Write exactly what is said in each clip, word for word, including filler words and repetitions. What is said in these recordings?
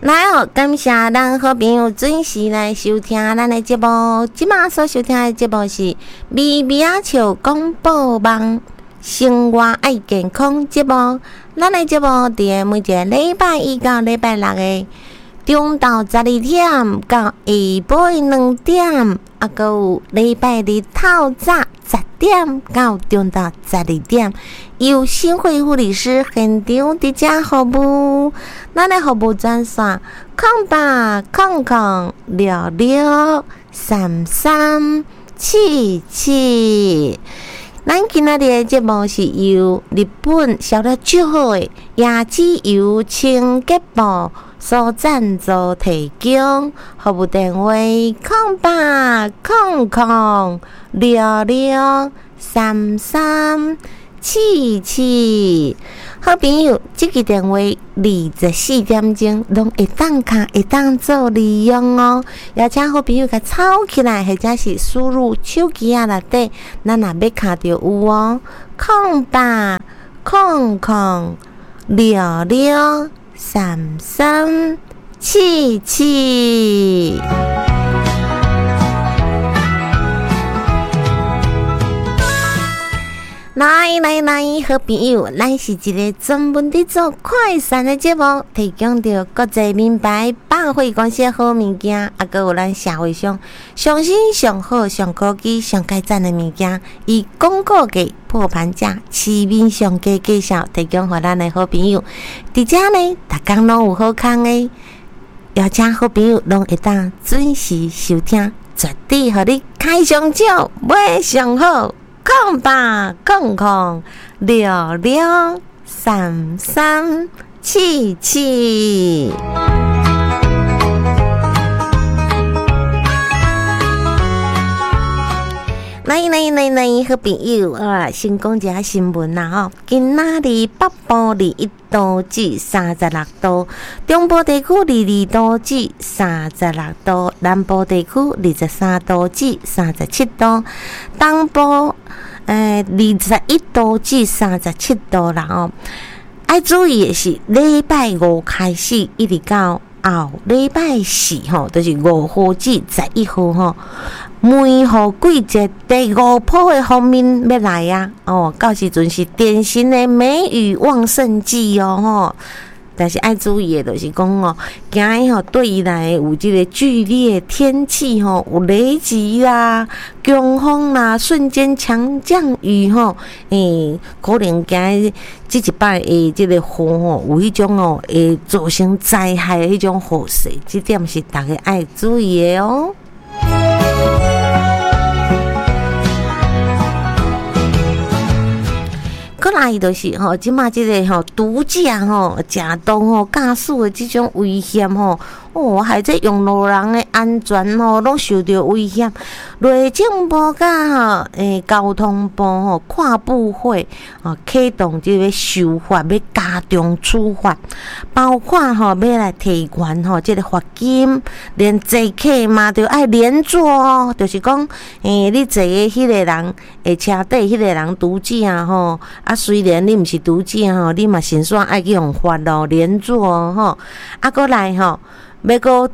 来哦，感谢咱好朋友准时来收听咱的节目。即马所收听的节目是咪咪仔笑广播网生活爱健康节目。咱的节目伫每一个礼拜一到礼拜六的中昼十二点到下晡两点，啊，搁有礼拜日透早十点到中昼十二点，由新会护理师现场伫遮服务。咱的服务专线空八空空六六三三七七。咱今仔日的节目是由日本销了最好的椰子油清洁布所赞助提供，服务电话空八空空六六三三七七。好朋友，这个电话二十四点钟拢会当卡会当做利用哦。邀请好朋友甲抄起来，或者是输入手机啊内底，咱若要卡就有哦。空八空空六六三三七七。来来来，好朋友，咱是一个专门伫做快闪的节目，提供着国际名牌百货公司的好物件，啊，搁有咱社会上上新、上好、上高级、上该赞的物件，以广告价、破盘价、市面上价介绍，提供给咱的好朋友。伫遮呢，逐工拢有好康的，邀请好朋友拢会当准时收听，绝对互你开上少，买上好。空八空空六六三三七七。来来来来，好朋友啊，先讲一下新闻啦吼。今仔日北部二一度至三十六度，中部地区二二度至三十六度，南部地区二十三度至三十七度，东部诶二十一度至三十七度啦哦。爱注意的是，礼拜五开始一直到后礼拜四吼，就是五号至十一号吼。梅雨季节第五波的方面要来啊！哦，到时阵是典型的梅雨旺盛季哦吼。但是爱注意的，就是讲哦，今日吼对伊来有这个剧烈天气吼，有雷击啦、强风啦、瞬间强降雨吼，诶，可能今日这一摆诶，这个雨吼有迄种哦，会造成灾害的迄种雨势，这点是大家爱注意的哦。过来就是吼，即马即个吼毒驾吼、食毒吼、驾驶的即种危险吼，哦，害这用路人的安全吼，拢受到危险。内政部甲吼诶交通部吼跨部会哦启动即个修法，要加重处罚，包括吼要来提悬吼即个罚金，连坐客嘛着爱连坐哦，就是讲诶，你坐的迄个人诶车底迄个人毒驾吼。啊，虽然你毋是毒驾吼，你嘛先算爱去用罚咯，连坐吼，啊，过来吼，要个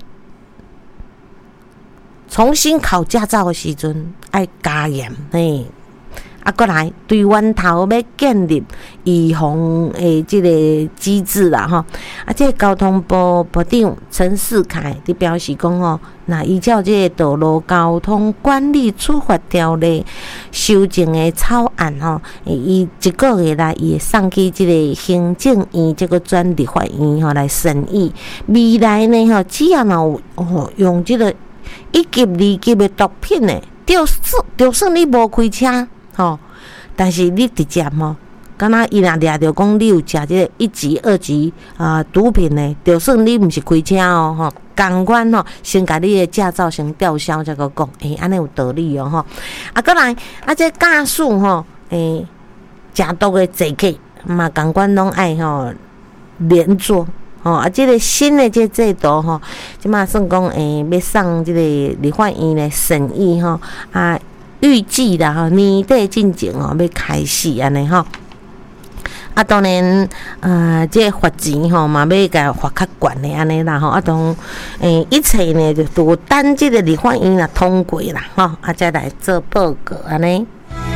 重新考驾照的时阵爱加严嘿，啊，过来对源头要建立预防诶即个机制啦吼，啊，这个交通部部长陈世凯伫表示讲吼，那依照这个道路交通管理处罚条例修正的草案吼，伊一个月来伊会送去这个行政院这个专立法院吼来审议。未来呢吼，只要有哦用这个一级二级的毒品呢，就算就算你无开车吼，但是你直接吼。敢若伊若掠着讲你有食即个一级、二级啊、呃、毒品呢，就算你毋是开车哦吼，共款吼，先甲你的驾照先吊销，才个讲，诶、欸，安尼有道理哦吼。啊，过来啊，这驾驶吼，诶、欸，食毒的坐客嘛，共款拢爱吼连坐。吼啊，即、這個新的即制度吼，即马算讲诶，要送即個立法院来审议吼啊，预计啦吼年底进前吼要开始安尼吼。 啊，当然，呃，这罚钱吼嘛，要甲罚较悬的安尼啦吼。啊，当诶，一切呢就都等这个立法院啦通过啦吼，啊，再来做报告安尼。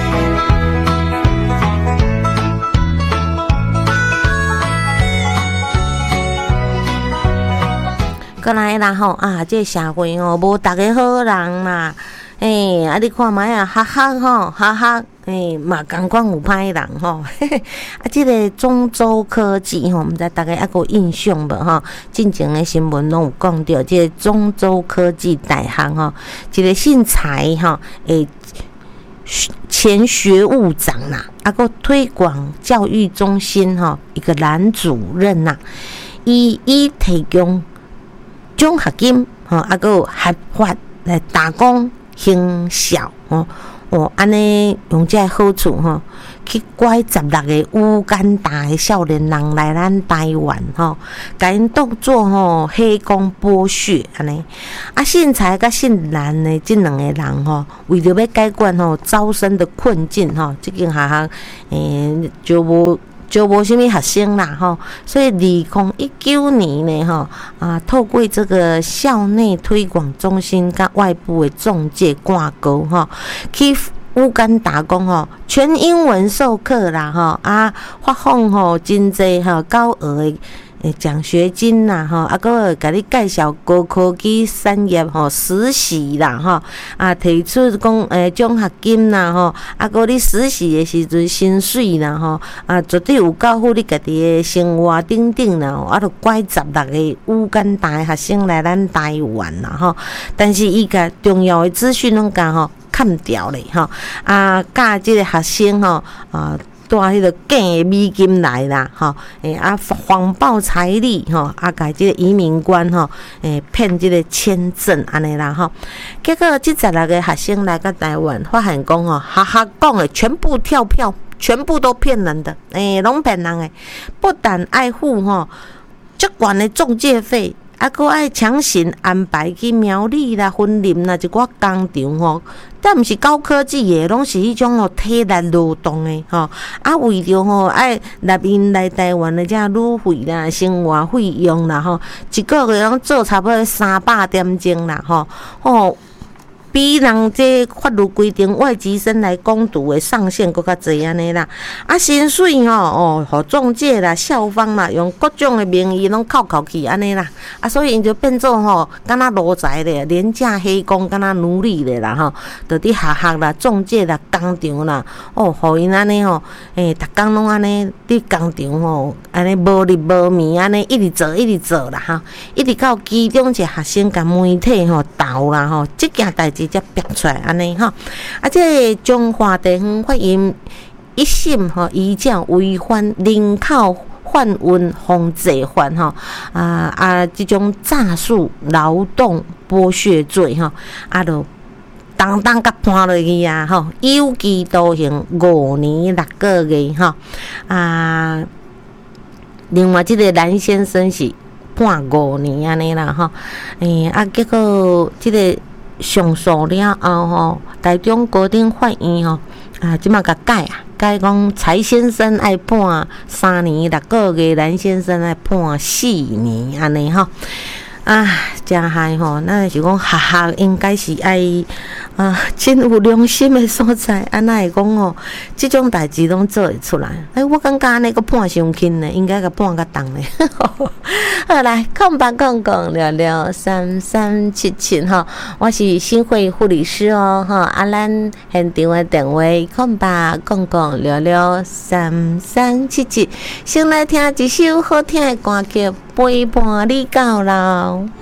过来啦吼啊，这社会吼无逐个好人啦，诶、欸，啊你看卖啊，哈哈吼，哈哈，诶、欸，嘛共款有歹人吼，啊，这个中州科技吼，毋知大家还有印象无吼？进前的新闻拢有讲到，这个中州科技大学吼，一个姓蔡吼，诶，前学务长啦，啊个推广教育中心吼，一个男主任呐，伊伊提供奖学金吼，啊个合法来打工行销吼，哦，安尼用这个好处吼，去拐十六个乌干达的少年人来咱台湾吼，甲因当作吼黑工剥削安尼。啊，姓蔡甲姓蓝的这两个人吼，为着要解决吼招生的困境吼，这间学校诶就无。就无什么学生啦吼，所以二零一九年呢吼啊，透过这个校内推广中心甲外部的中介挂钩吼，去乌干打工吼，全英文授课啦吼啊，发放吼真济吼高额的诶奖学金啦吼，啊个会甲你介绍高科技产业吼实习啦吼，啊提出讲诶奖学金啦吼，啊个你实习的时阵薪水啦吼，啊绝对有够乎你家己的生活等等啦，啊著拐十六个乌干达的学生来咱台湾啦吼，但是伊甲重要的资讯拢甲吼砍掉咧吼，啊教即个学生吼啊。带迄个假的美金来啦，吼，诶啊，谎报财力，吼，啊，甲即个移民官，吼，诶，骗即个签证安尼啦，吼。结果即十六个学生来到台湾，发现讲吼，哈哈讲的全部跳票，全部都骗人的，诶，拢骗人的，不但爱付吼足悬的中介费。啊，搁爱强行安排去苗栗啦、云林啦一寡工厂吼，但毋是高科技的，拢是迄种吼体力劳动的吼。啊，为着吼爱纳因来台湾的遮旅费啦、生活费用啦吼，一个月拢做差不多三百点钟啦吼，吼。比人这法律规定外籍生来攻读的上限搁较济安尼啦，啊薪水吼哦，互中介啦、校方啦，用各种的名义拢扣扣去安尼啦，啊所以因就变做吼，敢若奴才咧，廉价黑工，敢若奴隶咧啦吼，着伫学校啦、中介啦、工厂啦，哦，互因安尼吼，诶，逐工拢安尼伫工厂吼，安尼无日无眠安尼一直做一直做啦哈，一直到其中一个学生甲媒体吼斗啦吼，即件代志才逼出来安尼吼，啊，这中华地方法院一审吼，依照违反人口贩运防治法吼，啊啊，这种诈术劳动剥削罪吼，啊，就当当甲判落去啊吼，有期徒刑五年六个月吼，啊，另外这个蓝先生是判五年安尼啦吼，诶、欸、啊，结果这个。上诉了后吼，台中高等法院吼啊，即马甲改啊，改讲蔡先生爱判三年六个月，蓝先生爱判四年安尼吼。啊，真害吼，咱是讲学校应该是爱啊，真有良心的所在。安那会讲哦，即种代志拢做会出来。哎，我感觉安尼个判伤轻呢，应该个判较重呢。好来，空吧空空聊聊三三七七哈，我是新会护理师哦哈，啊咱现场的电话空吧空空聊聊三三七七，先来听一首好听的歌曲，陪伴你到老。